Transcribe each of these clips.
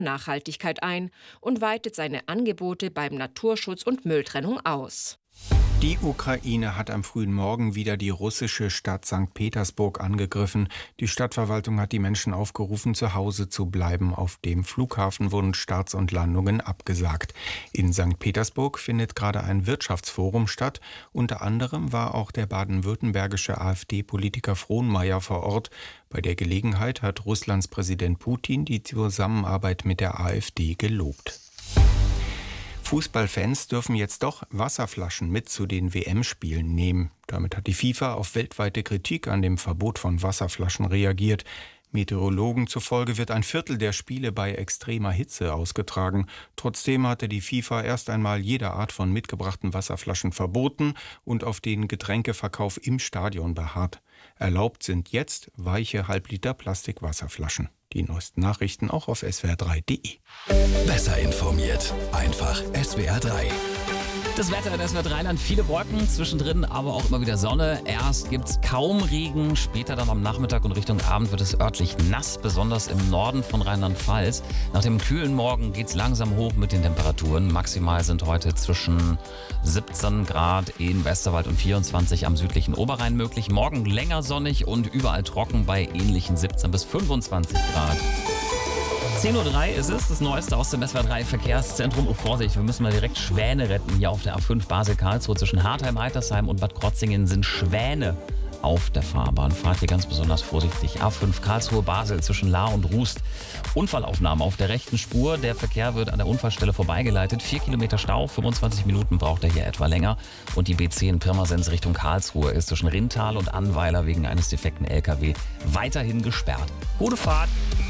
Nachhaltigkeit ein und weitet seine Angebote beim Naturschutz und Mülltrennung aus. Die Ukraine hat am frühen Morgen wieder die russische Stadt St. Petersburg angegriffen. Die Stadtverwaltung hat die Menschen aufgerufen, zu Hause zu bleiben. Auf dem Flughafen wurden Starts und Landungen abgesagt. In St. Petersburg findet gerade ein Wirtschaftsforum statt. Unter anderem war auch der baden-württembergische AfD-Politiker Frohnmayer vor Ort. Bei der Gelegenheit hat Russlands Präsident Putin die Zusammenarbeit mit der AfD gelobt. Fußballfans dürfen jetzt doch Wasserflaschen mit zu den WM-Spielen nehmen. Damit hat die FIFA auf weltweite Kritik an dem Verbot von Wasserflaschen reagiert. Meteorologen zufolge wird ein Viertel der Spiele bei extremer Hitze ausgetragen. Trotzdem hatte die FIFA erst einmal jede Art von mitgebrachten Wasserflaschen verboten und auf den Getränkeverkauf im Stadion beharrt. Erlaubt sind jetzt weiche Halbliter Plastikwasserflaschen. Die neuesten Nachrichten auch auf swr3.de. Besser informiert. Einfach SWR3. Das Wetter in SWR3-Land, viele Wolken, zwischendrin aber auch immer wieder Sonne. Erst gibt's kaum Regen, später dann am Nachmittag und Richtung Abend wird es örtlich nass, besonders im Norden von Rheinland-Pfalz. Nach dem kühlen Morgen geht's langsam hoch mit den Temperaturen. Maximal sind heute zwischen 17 Grad in Westerwald und 24 am südlichen Oberrhein möglich. Morgen länger sonnig und überall trocken bei ähnlichen 17 bis 25 Grad. 10.03 Uhr ist es, das Neueste aus dem SWR3 Verkehrszentrum. Oh Vorsicht, wir müssen mal direkt Schwäne retten. Hier auf der A5 Basel-Karlsruhe zwischen Hartheim, Heitersheim und Bad Krotzingen sind Schwäne auf der Fahrbahn. Fahrt hier ganz besonders vorsichtig. A5 Karlsruhe, Basel zwischen Lahr und Rust. Unfallaufnahme auf der rechten Spur. Der Verkehr wird an der Unfallstelle vorbeigeleitet. 4 Kilometer Stau, 25 Minuten braucht er hier etwa länger. Und die B10 in Pirmasens Richtung Karlsruhe ist zwischen Rintal und Annweiler wegen eines defekten LKW weiterhin gesperrt. Gute Fahrt!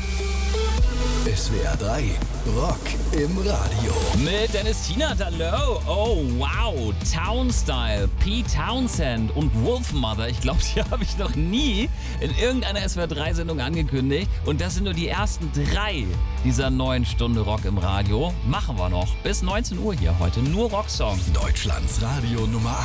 SWR3 Rock im Radio. Mit Dennis Tienert, hallo. Oh, wow. Townstyle, Pete Townsend und Wolfmother. Ich glaube, die habe ich noch nie in irgendeiner SWR3-Sendung angekündigt. Und das sind nur die ersten 3 dieser neuen Stunde Rock im Radio. Machen wir noch. Bis 19 Uhr hier heute. Nur Rocksongs. Deutschlands Radio Nummer